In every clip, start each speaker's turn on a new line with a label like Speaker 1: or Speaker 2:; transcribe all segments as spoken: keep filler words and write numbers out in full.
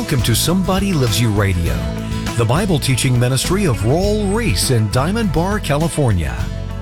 Speaker 1: Welcome to Somebody Loves You Radio, the Bible teaching ministry of Raul Ries in Diamond Bar, California.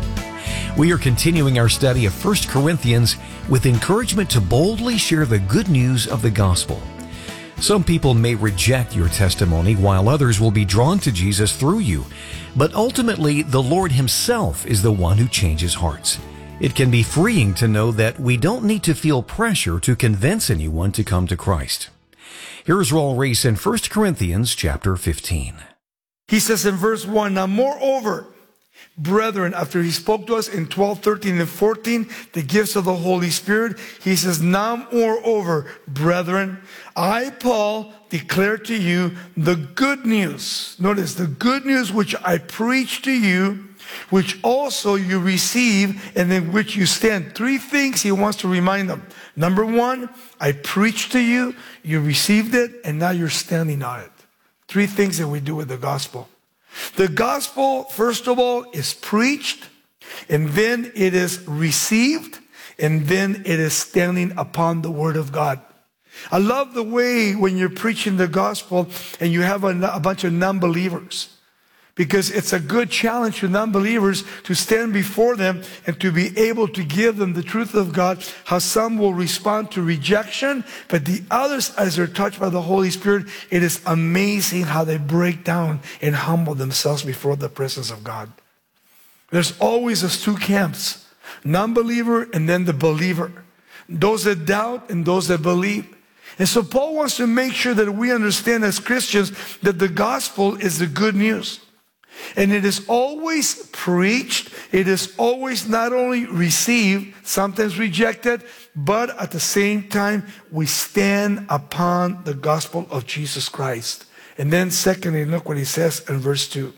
Speaker 1: We are continuing our study of First Corinthians with encouragement to boldly share the good news of the gospel. Some people may reject your testimony, while others will be drawn to Jesus through you. But ultimately, the Lord Himself is the one who changes hearts. It can be freeing to know that we don't need to feel pressure to convince anyone to come to Christ. Here's Raul Ries in First Corinthians chapter fifteen.
Speaker 2: He says in verse one, now moreover, brethren, after he spoke to us in twelve, thirteen, and fourteen, the gifts of the Holy Spirit, he says, now moreover, brethren, I, Paul, declare to you the good news. Notice, the good news which I preach to you, which also you receive and in which you stand. Three things he wants to remind them. Number one, I preached to you, you received it, and now you're standing on it. Three things that we do with the gospel. The gospel, first of all, is preached, and then it is received, and then it is standing upon the word of God. I love the way when you're preaching the gospel and you have a, a bunch of non-believers, because it's a good challenge to non-believers to stand before them and to be able to give them the truth of God, how some will respond to rejection, but the others, as they're touched by the Holy Spirit, it is amazing how they break down and humble themselves before the presence of God. There's always those two camps, non-believer and then the believer, those that doubt and those that believe. And so Paul wants to make sure that we understand as Christians that the gospel is the good news. And it is always preached. It is always not only received, sometimes rejected, but at the same time, we stand upon the gospel of Jesus Christ. And then secondly, look what he says in verse two.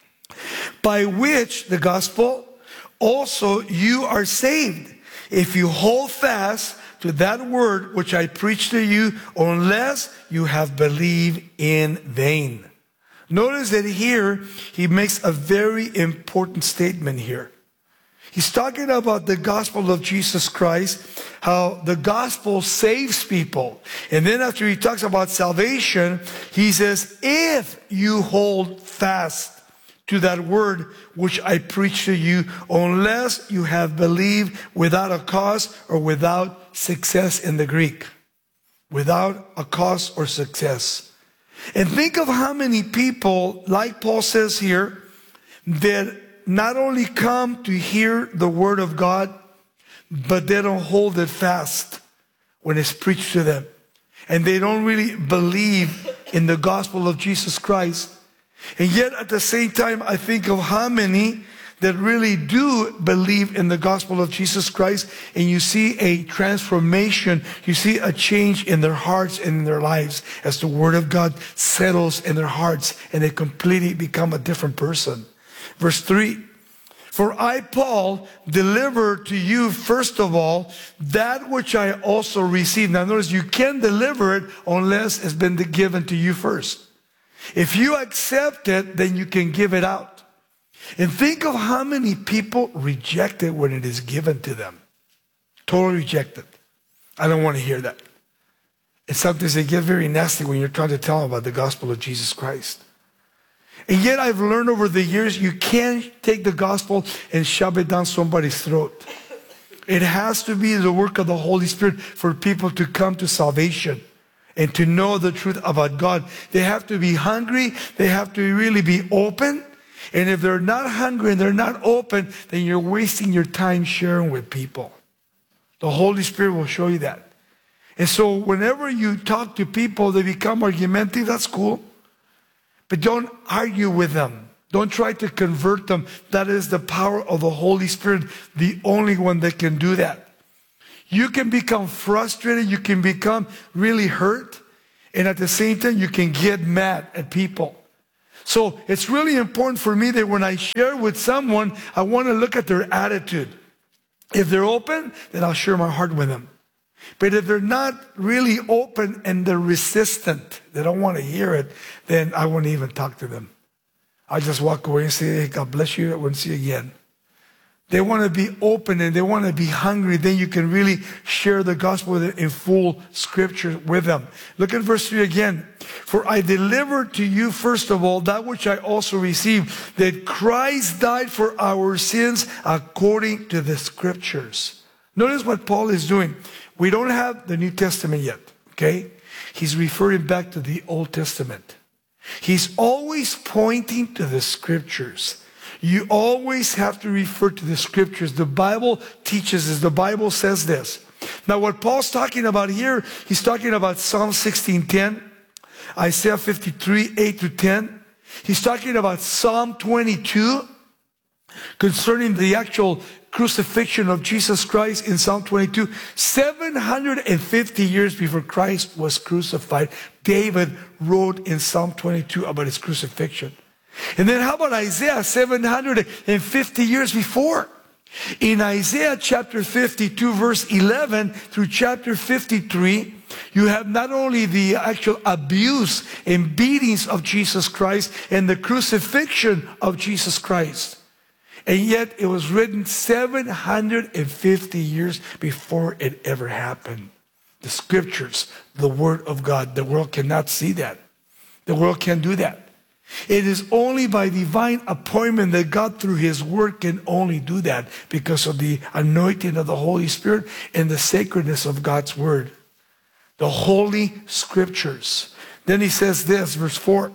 Speaker 2: By which, the gospel, also you are saved, if you hold fast to that word which I preach to you, unless you have believed in vain. Notice that here, he makes a very important statement here. He's talking about the gospel of Jesus Christ, how the gospel saves people. And then after he talks about salvation, he says, if you hold fast to that word which I preach to you, unless you have believed without a cause or without success in the Greek. Without a cause or success. And think of how many people, like Paul says here, that not only come to hear the word of God, but they don't hold it fast when it's preached to them. And they don't really believe in the gospel of Jesus Christ. And yet at the same time, I think of how many that really do believe in the gospel of Jesus Christ, and you see a transformation, you see a change in their hearts and in their lives as the word of God settles in their hearts and they completely become a different person. Verse three, for I, Paul, deliver to you first of all that which I also received. Now notice, you can't deliver it unless it's been given to you first. If you accept it, then you can give it out. And think of how many people reject it when it is given to them. Totally reject it. I don't want to hear that. And sometimes they get very nasty when you're trying to tell them about the gospel of Jesus Christ. And yet I've learned over the years, you can't take the gospel and shove it down somebody's throat. It has to be the work of the Holy Spirit for people to come to salvation and to know the truth about God. They have to be hungry. They have to really be open. And if they're not hungry and they're not open, then you're wasting your time sharing with people. The Holy Spirit will show you that. And so whenever you talk to people, they become argumentative, that's cool. But don't argue with them. Don't try to convert them. That is the power of the Holy Spirit, the only one that can do that. You can become frustrated, you can become really hurt, and at the same time you can get mad at people. So it's really important for me that when I share with someone, I want to look at their attitude. If they're open, then I'll share my heart with them. But if they're not really open and they're resistant, they don't want to hear it, then I won't even talk to them. I just walk away and say, hey, God bless you, I won't see you again. They want to be open and they want to be hungry. Then you can really share the gospel with them in full scripture with them. Look at verse three again. For I delivered to you first of all that which I also received, that Christ died for our sins according to the scriptures. Notice what Paul is doing. We don't have the New Testament yet, okay? He's referring back to the Old Testament. He's always pointing to the scriptures. You always have to refer to the scriptures. The Bible teaches this. The Bible says this. Now what Paul's talking about here, he's talking about Psalm sixteen ten, Isaiah fifty-three, eight to ten. He's talking about Psalm twenty-two concerning the actual crucifixion of Jesus Christ in Psalm twenty-two. seven hundred fifty years before Christ was crucified, David wrote in Psalm twenty-two about his crucifixion. And then how about Isaiah seven hundred fifty years before? In Isaiah chapter fifty-two verse eleven through chapter fifty-three, you have not only the actual abuse and beatings of Jesus Christ and the crucifixion of Jesus Christ, and yet it was written seven hundred fifty years before it ever happened. The scriptures, the word of God, the world cannot see that. The world can't do that. It is only by divine appointment that God through his word can only do that, because of the anointing of the Holy Spirit and the sacredness of God's word. The holy scriptures. Then he says this, verse four.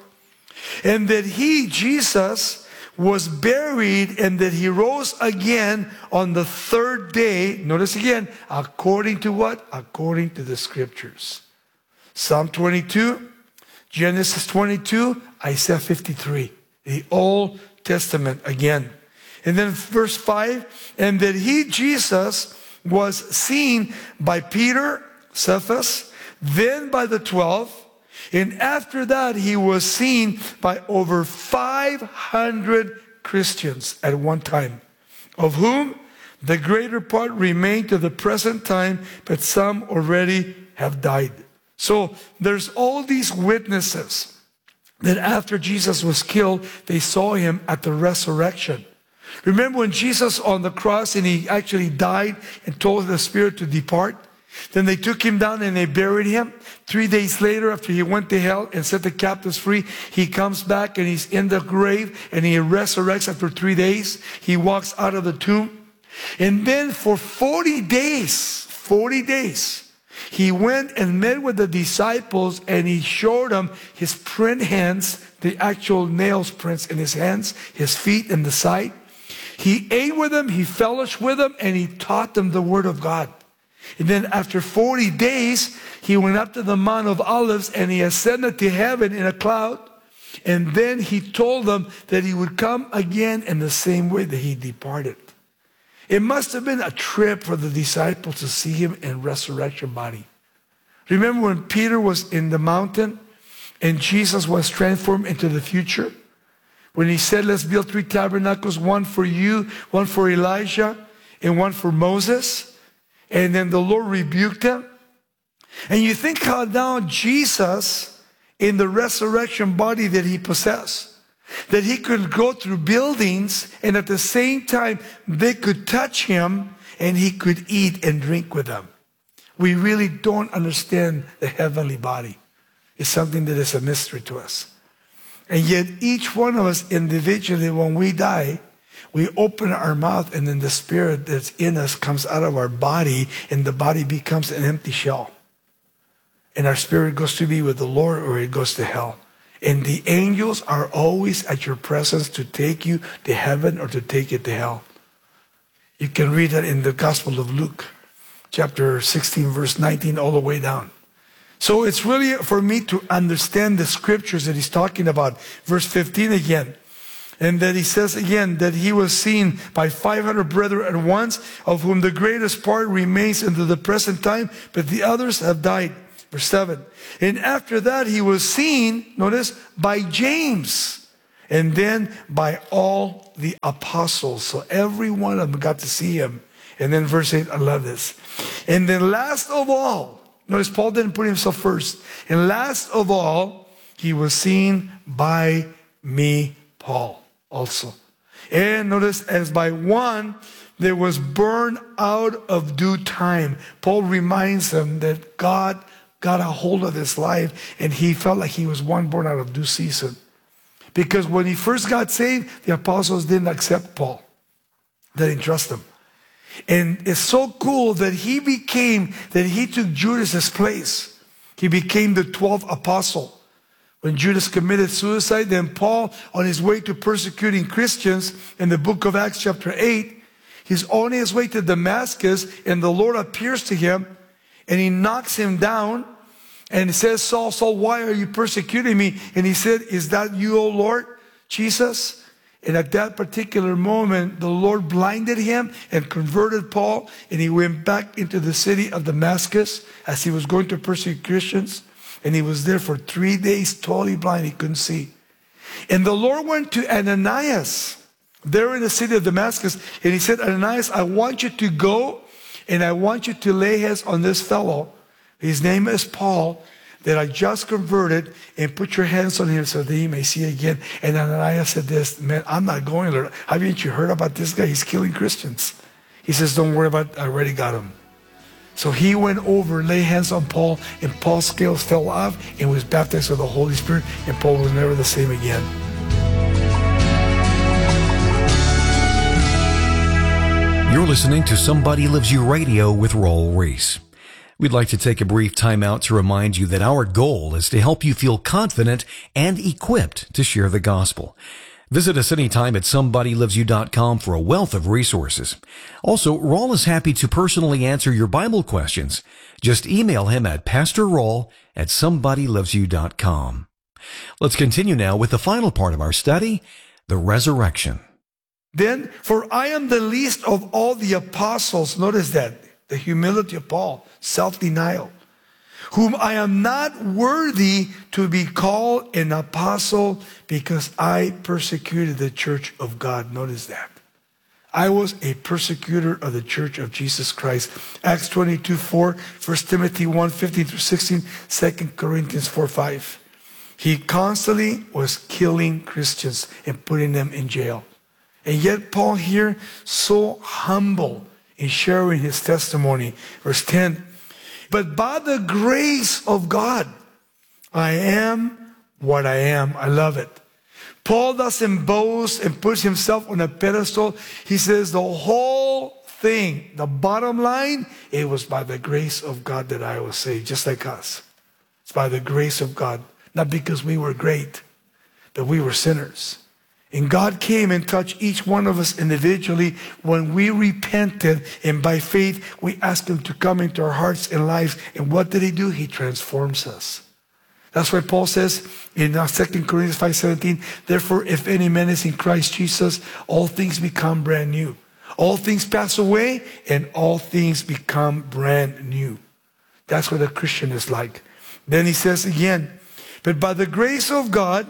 Speaker 2: And that he, Jesus, was buried, and that he rose again on the third day. Notice again, according to what? According to the scriptures. Psalm twenty-two, Genesis twenty-two, Isaiah fifty-three. The Old Testament again. And then verse five, and that he, Jesus, was seen by Peter, Cephas, then by the twelve, and after that he was seen by over five hundred Christians at one time, of whom the greater part remain to the present time, but some already have died. So there's all these witnesses that after Jesus was killed, they saw him at the resurrection. Remember when Jesus on the cross and he actually died and told the spirit to depart? Then they took him down and they buried him. Three days later, after he went to hell and set the captives free, he comes back and he's in the grave and he resurrects after three days. He walks out of the tomb. And then for forty days, forty days, he went and met with the disciples and he showed them his print hands, the actual nails prints in his hands, his feet and the side. He ate with them, he fellowshiped with them, and he taught them the word of God. And then after forty days, he went up to the Mount of Olives and he ascended to heaven in a cloud. And then he told them that he would come again in the same way that he departed. It must have been a trip for the disciples to see him in resurrection body. Remember when Peter was in the mountain and Jesus was transformed into the future? When he said, let's build three tabernacles, one for you, one for Elijah, and one for Moses. And then the Lord rebuked him. And you think how now Jesus, in the resurrection body that he possessed, that he could go through buildings and at the same time they could touch him and he could eat and drink with them. We really don't understand the heavenly body. It's something that is a mystery to us. And yet each one of us individually, when we die, we open our mouth and then the spirit that's in us comes out of our body and the body becomes an empty shell. And our spirit goes to be with the Lord or it goes to hell. And the angels are always at your presence to take you to heaven or to take you to hell. You can read that in the Gospel of Luke, chapter sixteen, verse nineteen, all the way down. So it's really for me to understand the scriptures that he's talking about. Verse fifteen again. And that he says again that he was seen by five hundred brethren at once, of whom the greatest part remains unto the present time, but the others have died. Verse seven. And after that he was seen, notice, by James, and then by all the apostles. So every one of them got to see him. And then verse eight, I love this. And then last of all, notice Paul didn't put himself first. And last of all, he was seen by me, Paul, also. And notice, as by one that was born out of due time. Paul reminds them that God got a hold of his life, and he felt like he was one born out of due season. Because when he first got saved, the apostles didn't accept Paul. They didn't trust him. And it's so cool that he became, that he took Judas's place. He became the twelfth apostle. When Judas committed suicide, then Paul, on his way to persecuting Christians in the book of Acts chapter eight, he's on his way to Damascus, and the Lord appears to him, and he knocks him down, and he says, Saul, Saul, why are you persecuting me? And he said, is that you, O Lord, Jesus? And at that particular moment, the Lord blinded him and converted Paul, and he went back into the city of Damascus as he was going to persecute Christians. And he was there for three days, totally blind. He couldn't see. And the Lord went to Ananias, there in the city of Damascus, and he said, Ananias, I want you to go, and I want you to lay hands on this fellow. His name is Paul, that I just converted, and put your hands on him so that he may see again. And Ananias said this, man, I'm not going, Lord. Haven't you heard about this guy? He's killing Christians. He says, don't worry about it. I already got him. So he went over, lay hands on Paul, and Paul's scales fell off, and was baptized with the Holy Spirit, and Paul was never the same again.
Speaker 1: You're listening to Somebody Loves You Radio with Raul Ries. We'd like to take a brief time out to remind you that our goal is to help you feel confident and equipped to share the gospel. Visit us anytime at somebody loves you dot com for a wealth of resources. Also, Raul is happy to personally answer your Bible questions. Just email him at pastor raul at somebody loves you dot com. Let's continue now with the final part of our study, the resurrection.
Speaker 2: Then, for I am the least of all the apostles. Notice that, the humility of Paul, self-denial. Whom I am not worthy to be called an apostle, because I persecuted the church of God. Notice that. I was a persecutor of the church of Jesus Christ. Acts twenty-two four, First Timothy one fifteen through sixteen, Second Corinthians four five. He constantly was killing Christians and putting them in jail. And yet Paul here, so humble in sharing his testimony. Verse ten, but by the grace of God, I am what I am. I love it. Paul doesn't boast and puts himself on a pedestal. He says the whole thing, the bottom line, it was by the grace of God that I was saved, just like us. It's by the grace of God, not because we were great, but we were sinners. And God came and touched each one of us individually when we repented, and by faith we asked him to come into our hearts and lives. And what did he do? He transforms us. That's why Paul says in Second Corinthians five seventeen, therefore if any man is in Christ Jesus, all things become brand new. All things pass away and all things become brand new. That's what a Christian is like. Then he says again, but by the grace of God,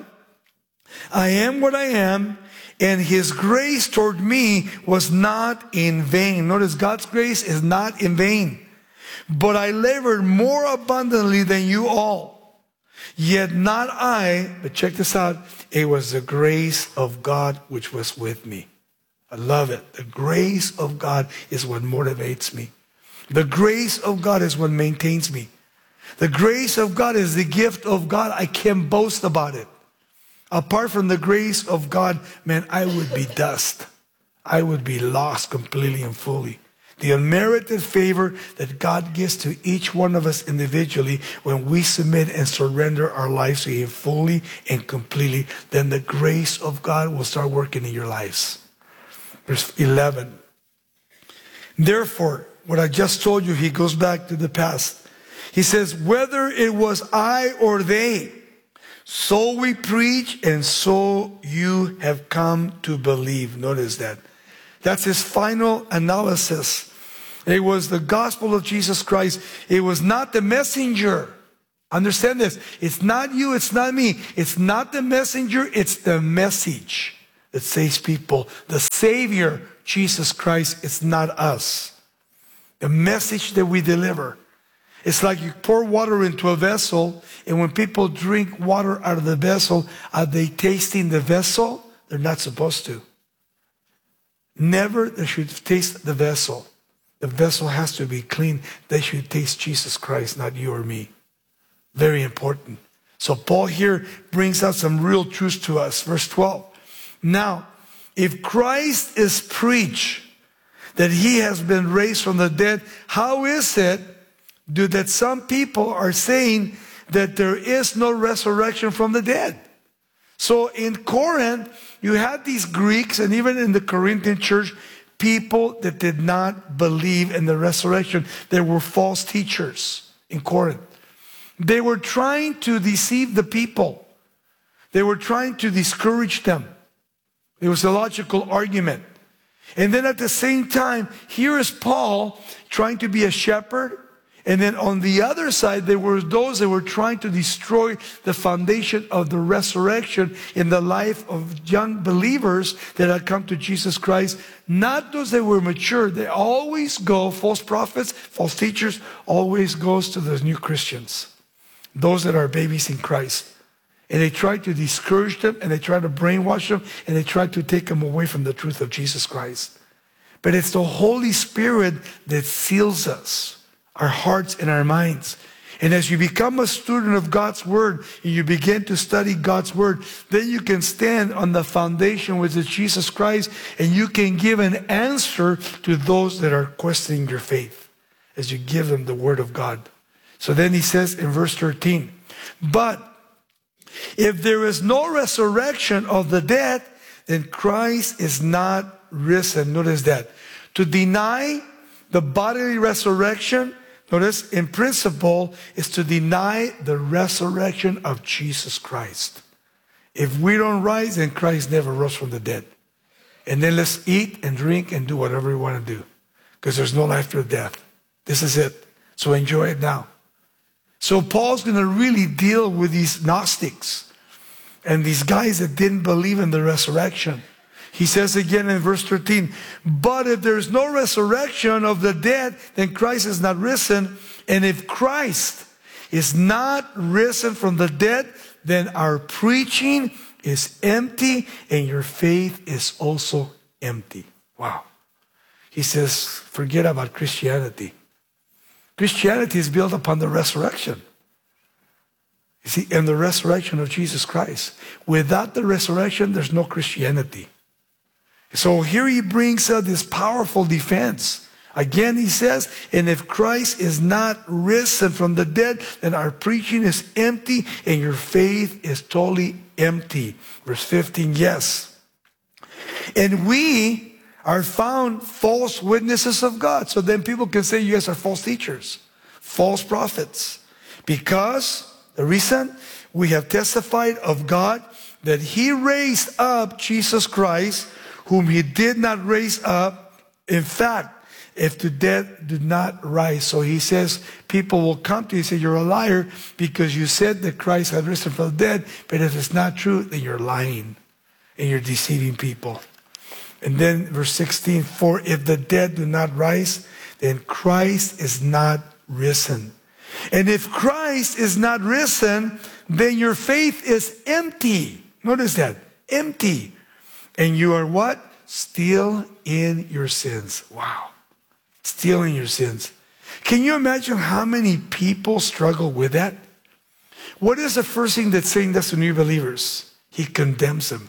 Speaker 2: I am what I am, and his grace toward me was not in vain. Notice, God's grace is not in vain. But I labored more abundantly than you all. Yet not I, but check this out, it was the grace of God which was with me. I love it. The grace of God is what motivates me. The grace of God is what maintains me. The grace of God is the gift of God. I can't boast about it. Apart from the grace of God, man, I would be dust. I would be lost completely and fully. The unmerited favor that God gives to each one of us individually when we submit and surrender our lives to him fully and completely, then the grace of God will start working in your lives. Verse eleven. Therefore, what I just told you, he goes back to the past. He says, whether it was I or they, so we preach, and so you have come to believe. Notice that. That's his final analysis. It was the gospel of Jesus Christ. It was not the messenger. Understand this. It's not you, it's not me. It's not the messenger, it's the message that saves people. The Savior, Jesus Christ, it's not us. The message that we deliver. It's like you pour water into a vessel, and when people drink water out of the vessel, are they tasting the vessel? They're not supposed to. Never they should taste the vessel. The vessel has to be clean. They should taste Jesus Christ, not you or me. Very important. So Paul here brings out some real truths to us. Verse twelve. Now, if Christ is preached that he has been raised from the dead, how is it do that some people are saying that there is no resurrection from the dead? So in Corinth, you had these Greeks, and even in the Corinthian church, people that did not believe in the resurrection. There were false teachers in Corinth. They were trying to deceive the people. They were trying to discourage them. It was a logical argument. And then at the same time, here is Paul trying to be a shepherd. And then on the other side, there were those that were trying to destroy the foundation of the resurrection in the life of young believers that had come to Jesus Christ. Not those that were mature. They always go, false prophets, false teachers, always goes to the new Christians. Those that are babies in Christ. And they try to discourage them, and they try to brainwash them, and they try to take them away from the truth of Jesus Christ. But it's the Holy Spirit that seals us, our hearts and our minds. And as you become a student of God's Word, and you begin to study God's Word, then you can stand on the foundation which is Jesus Christ, and you can give an answer to those that are questioning your faith as you give them the Word of God. So then he says in verse thirteen, but if there is no resurrection of the dead, then Christ is not risen. Notice that. To deny the bodily resurrection, notice, in principle, is to deny the resurrection of Jesus Christ. If we don't rise, then Christ never rose from the dead. And then let's eat and drink and do whatever we want to do, because there's no life after death. This is it. So enjoy it now. So Paul's going to really deal with these Gnostics and these guys that didn't believe in the resurrection. He says again in verse thirteen, but if there's no resurrection of the dead, then Christ is not risen. And if Christ is not risen from the dead, then our preaching is empty and your faith is also empty. Wow. He says, forget about Christianity. Christianity is built upon the resurrection. You see, and the resurrection of Jesus Christ. Without the resurrection, there's no Christianity. So here he brings out this powerful defense. Again, he says, and if Christ is not risen from the dead, then our preaching is empty and your faith is totally empty. Verse fifteen, yes. And we are found false witnesses of God. So then people can say you guys are false teachers, false prophets. Because, the reason, we have testified of God that he raised up Jesus Christ, whom he did not raise up. In fact, if the dead did not rise. So he says, people will come to you and say, you're a liar because you said that Christ had risen from the dead. But if it's not true, then you're lying and you're deceiving people. And then verse sixteen, for if the dead do not rise, then Christ is not risen. And if Christ is not risen, then your faith is empty. Notice that, empty. And you are what? Still in your sins. Wow. Still in your sins. Can you imagine how many people struggle with that? What is the first thing that Satan does to new believers? He condemns them.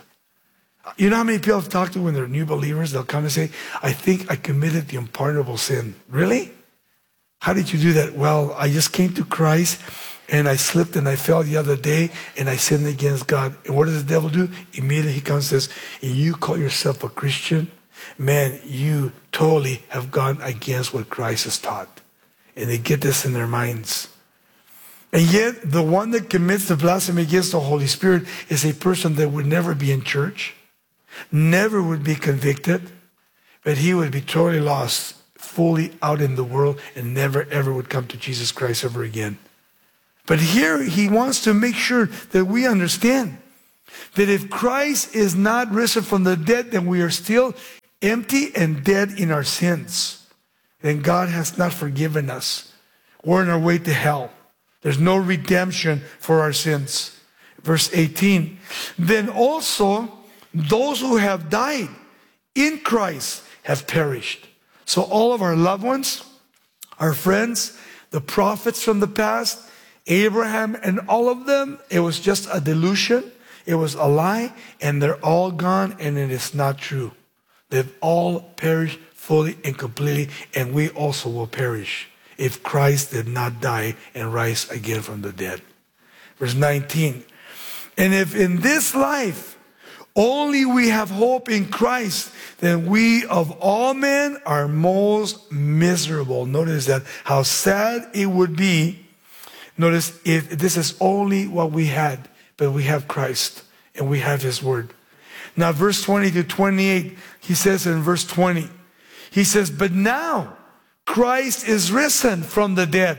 Speaker 2: You know how many people I've talked to when they're new believers? They'll come and say, I think I committed the unpardonable sin. Really? How did you do that? Well, I just came to Christ and I slipped and I fell the other day and I sinned against God. And what does the devil do? Immediately he comes and says, and you call yourself a Christian? Man, you totally have gone against what Christ has taught. And they get this in their minds. And yet, the one that commits the blasphemy against the Holy Spirit is a person that would never be in church, never would be convicted, but he would be totally lost, fully out in the world, and never ever would come to Jesus Christ ever again. But here he wants to make sure that we understand that if Christ is not risen from the dead, then we are still empty and dead in our sins. Then God has not forgiven us. We're on our way to hell. There's no redemption for our sins. Verse eighteen, then also those who have died in Christ have perished. So all of our loved ones, our friends, the prophets from the past, Abraham and all of them, it was just a delusion. It was a lie, and they're all gone, and it is not true. They've all perished fully and completely, and we also will perish if Christ did not die and rise again from the dead. Verse nineteen, and if in this life only we have hope in Christ, then we of all men are most miserable. Notice that, how sad it would be. Notice if this is only what we had, but we have Christ and we have His Word. Now verse twenty to twenty-eight, he says in verse twenty, he says, but now Christ is risen from the dead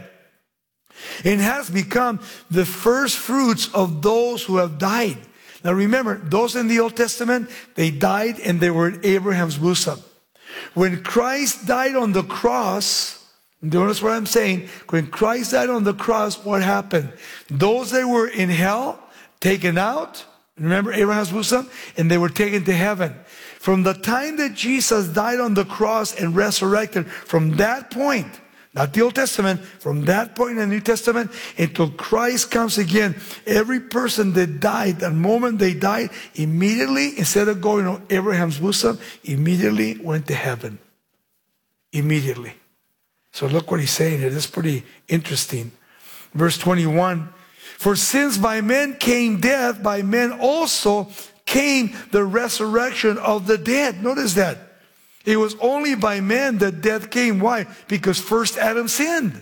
Speaker 2: and has become the first fruits of those who have died. Now remember, those in the Old Testament, they died and they were in Abraham's bosom. When Christ died on the cross, notice what I'm saying, when Christ died on the cross, what happened? Those that were in hell, taken out, remember Abraham's bosom, and they were taken to heaven. From the time that Jesus died on the cross and resurrected, from that point, not the Old Testament, from that point in the New Testament until Christ comes again, every person that died, the moment they died, immediately, instead of going to Abraham's bosom, immediately went to heaven. Immediately. So look what he's saying here. This is pretty interesting. Verse twenty-one, for since by men came death, by men also came the resurrection of the dead. Notice that. It was only by men that death came. Why? Because first Adam sinned.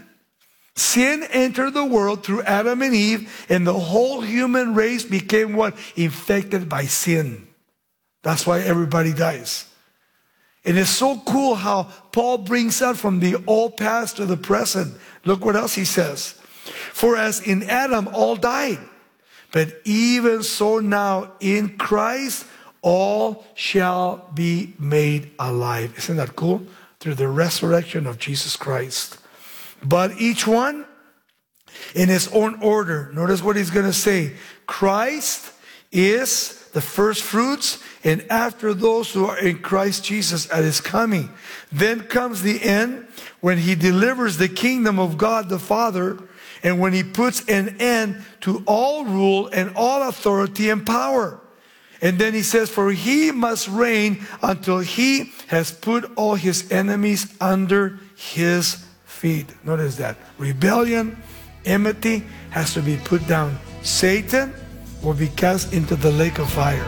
Speaker 2: Sin entered the world through Adam and Eve, and the whole human race became what? Infected by sin. That's why everybody dies. And it's so cool how Paul brings out from the old past to the present. Look what else he says. For as in Adam all died, but even so now in Christ all shall be made alive. Isn't that cool? Through the resurrection of Jesus Christ. But each one in his own order. Notice what he's going to say. Christ is the first fruits, and after those who are in Christ Jesus at his coming. Then comes the end, when he delivers the kingdom of God the Father, and when he puts an end to all rule and all authority and power. And then he says, for he must reign until he has put all his enemies under his feet. Notice that. Rebellion, enmity has to be put down. Satan will be cast into the lake of fire.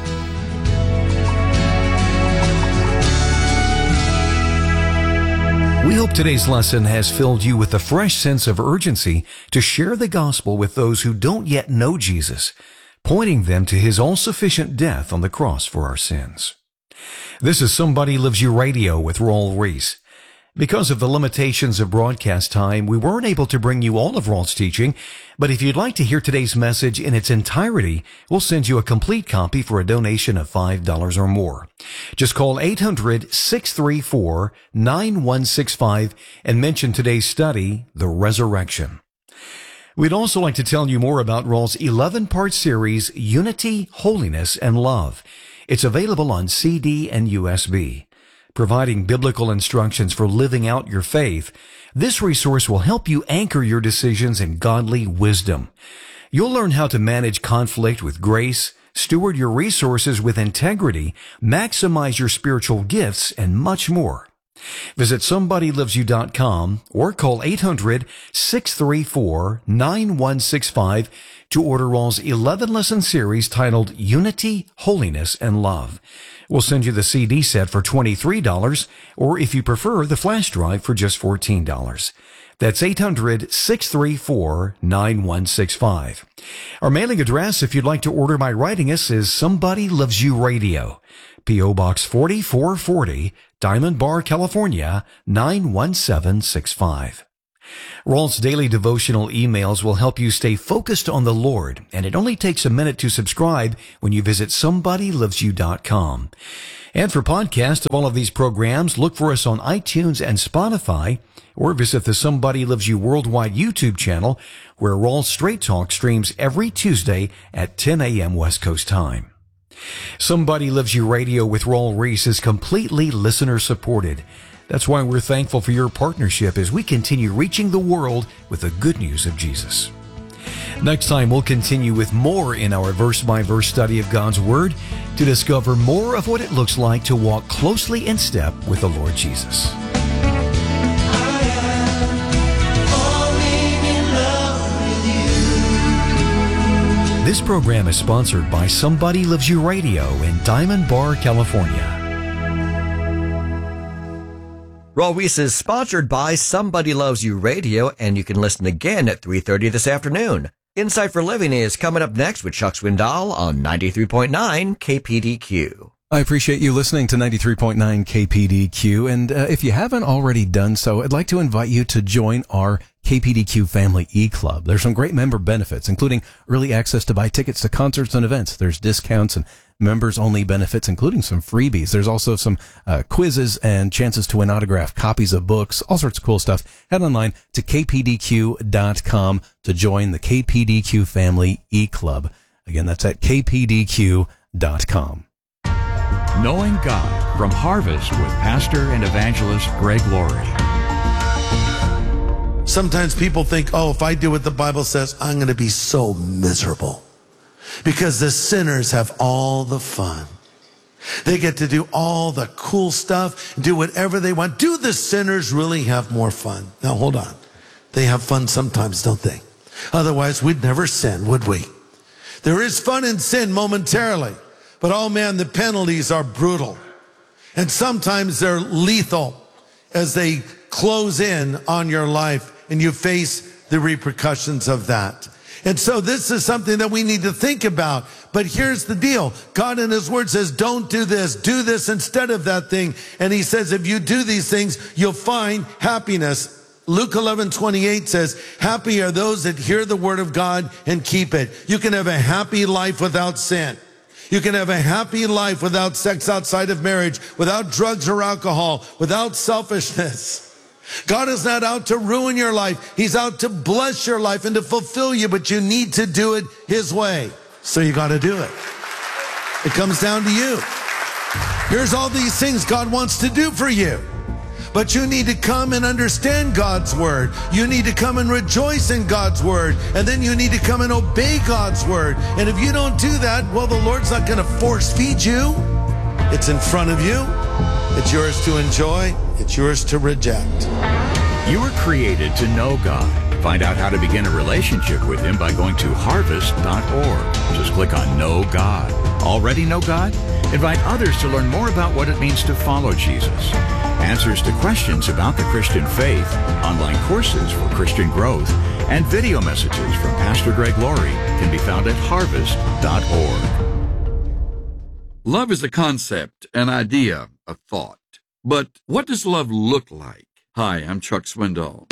Speaker 1: We hope today's lesson has filled you with a fresh sense of urgency to share the gospel with those who don't yet know Jesus, pointing them to his all-sufficient death on the cross for our sins. This is Somebody Loves You Radio with Raul Ries. Because of the limitations of broadcast time, we weren't able to bring you all of Raul's teaching, but if you'd like to hear today's message in its entirety, we'll send you a complete copy for a donation of five dollars or more. Just call eight hundred, six three four, nine one six five and mention today's study, The Resurrection. We'd also like to tell you more about Raul's eleven-part series, Unity, Holiness, and Love. It's available on C D and U S B. Providing biblical instructions for living out your faith, this resource will help you anchor your decisions in godly wisdom. You'll learn how to manage conflict with grace, steward your resources with integrity, maximize your spiritual gifts, and much more. Visit somebody loves you dot com or call eight hundred, six three four, nine one six five to order Raul's eleven-lesson series titled Unity, Holiness, and Love. We'll send you the C D set for twenty-three dollars, or if you prefer, the flash drive for just fourteen dollars. That's eight hundred, six three four, nine one six five. Our mailing address, if you'd like to order by writing us, is Somebody Loves You Radio, P O Box forty-four forty, Diamond Bar, California, nine one seven six five. Raul's daily devotional emails will help you stay focused on the Lord, and it only takes a minute to subscribe when you visit somebody loves you dot com. And for podcasts of all of these programs, look for us on iTunes and Spotify, or visit the Somebody Loves You Worldwide YouTube channel, where Raul's Straight Talk streams every Tuesday at ten a.m. West Coast time. Somebody Loves You Radio with Raul Ries is completely listener supported. That's why we're thankful for your partnership as we continue reaching the world with the good news of Jesus. Next time, we'll continue with more in our verse-by-verse study of God's Word to discover more of what it looks like to walk closely in step with the Lord Jesus. This program is sponsored by Somebody Loves You Radio in Diamond Bar, California.
Speaker 3: Raul Ries is sponsored by Somebody Loves You Radio, and you can listen again at three thirty this afternoon. Insight for Living is coming up next with Chuck Swindoll on ninety-three point nine K P D Q.
Speaker 4: I appreciate you listening to ninety-three point nine K P D Q, and uh, if you haven't already done so, I'd like to invite you to join our K P D Q Family E-Club. There's some great member benefits, including early access to buy tickets to concerts and events. There's discounts and members-only benefits, including some freebies. There's also some uh, quizzes and chances to win autographed copies of books, all sorts of cool stuff. Head online to k p d q dot com to join the K P D Q Family E-Club. Again, that's at k p d q dot com.
Speaker 5: Knowing God from Harvest with Pastor and Evangelist Greg Laurie.
Speaker 6: Sometimes people think, oh, if I do what the Bible says, I'm going to be so miserable. Because the sinners have all the fun. They get to do all the cool stuff, do whatever they want. Do the sinners really have more fun? Now, hold on. They have fun sometimes, don't they? Otherwise, we'd never sin, would we? There is fun in sin momentarily. But, oh man, the penalties are brutal. And sometimes they're lethal as they close in on your life and you face the repercussions of that. And so this is something that we need to think about. But here's the deal. God in His Word says, don't do this. Do this instead of that thing. And He says, if you do these things, you'll find happiness. Luke eleven twenty-eight says, happy are those that hear the Word of God and keep it. You can have a happy life without sin. You can have a happy life without sex outside of marriage, without drugs or alcohol, without selfishness. God is not out to ruin your life. He's out to bless your life and to fulfill you, but you need to do it His way. So you got to do it. It comes down to you. Here's all these things God wants to do for you. But you need to come and understand God's Word. You need to come and rejoice in God's Word. And then you need to come and obey God's Word. And if you don't do that, well, the Lord's not going to force feed you. It's in front of you. It's yours to enjoy. It's yours to reject.
Speaker 5: You were created to know God. Find out how to begin a relationship with Him by going to harvest dot org. Just click on Know God. Already know God? Invite others to learn more about what it means to follow Jesus. Answers to questions about the Christian faith, online courses for Christian growth, and video messages from Pastor Greg Laurie can be found at harvest dot org.
Speaker 7: Love is a concept, an idea, a thought. But what does love look like? Hi, I'm Chuck Swindoll.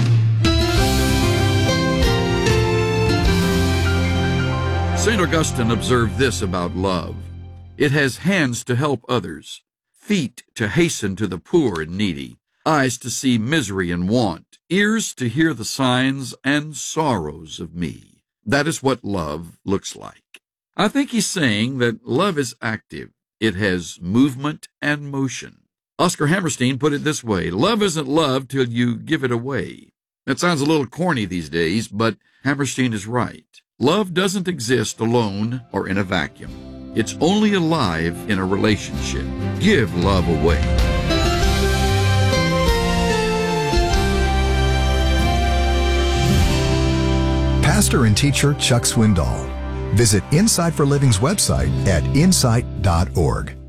Speaker 7: Saint Augustine observed this about love. It has hands to help others, feet to hasten to the poor and needy, eyes to see misery and want, ears to hear the signs and sorrows of me. That is what love looks like. I think he's saying that love is active. It has movement and motion. Oscar Hammerstein put it this way: love isn't love till you give it away. That sounds a little corny these days, but Hammerstein is right. Love doesn't exist alone or in a vacuum. It's only alive in a relationship. Give love away.
Speaker 8: Pastor and teacher Chuck Swindoll. Visit Insight for Living's website at insight dot org.